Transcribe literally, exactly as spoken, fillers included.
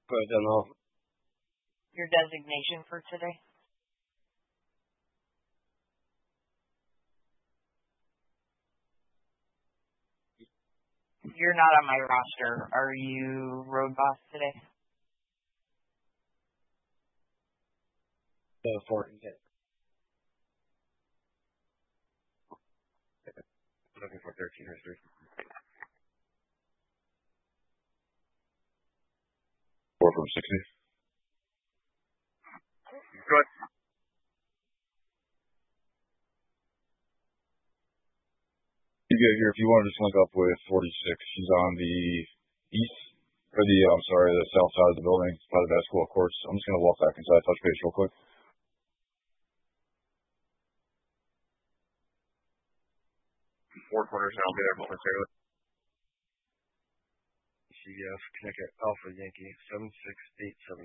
But I don't know. Your designation for today? You're not on my roster. Are you road boss today? Uh, four. Yeah. Looking for thirteen history. Four from sixty. Good. You get here if you want to just link up with forty-six. He's on the east, or the, I'm sorry, the south side of the building, by the basketball courts. I'm just going to walk back inside, touch base real quick. Four corners, and I'll be there momentarily. C F, Connecticut, Alpha Yankee, seven six eight seven.